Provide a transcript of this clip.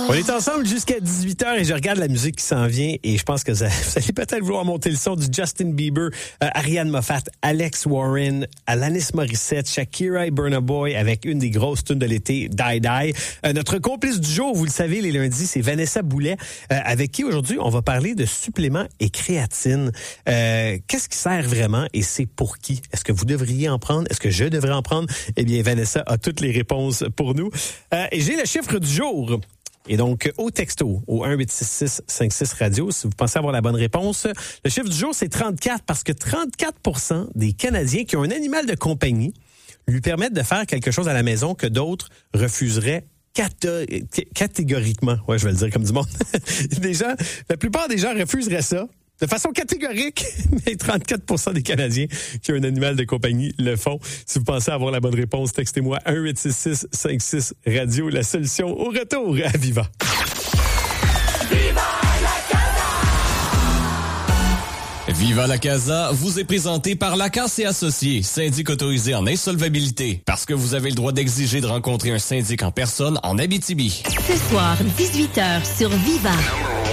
On est ensemble jusqu'à 18h et je regarde la musique qui s'en vient et je pense que vous allez peut-être vouloir monter le son du Justin Bieber, Ariane Moffat, Alex Warren, Alanis Morissette, Shakira et Burna Boy avec une des grosses tunes de l'été, Die Die. Notre complice du jour, vous le savez, les lundis, c'est Vanessa Boulet, avec qui aujourd'hui on va parler de suppléments et créatine. Qu'est-ce qui sert vraiment et c'est pour qui? Est-ce que vous devriez en prendre? Est-ce que je devrais en prendre? Eh bien, Vanessa a toutes les réponses pour nous. Et j'ai le chiffre du jour. Et donc, au texto, au 1-866-56-radio, si vous pensez avoir la bonne réponse, le chiffre du jour, c'est 34, parce que 34% des Canadiens qui ont un animal de compagnie lui permettent de faire quelque chose à la maison que d'autres refuseraient catégoriquement. Ouais, je vais le dire comme du monde. La plupart des gens refuseraient ça. De façon catégorique, mais 34% des Canadiens qui ont un animal de compagnie le font. Si vous pensez avoir la bonne réponse, textez-moi 1-866-56-radio, la solution au retour à Viva. Viva la Casa! Viva la Casa vous est présenté par Lacasse et Associés, syndic autorisé en insolvabilité. Parce que vous avez le droit d'exiger de rencontrer un syndic en personne en Abitibi. Ce soir, 18h sur Viva.